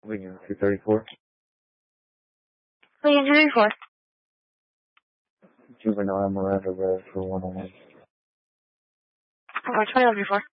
Lincoln 234. Lincoln 234. Juvenile Miranda Road for 101. 20 before.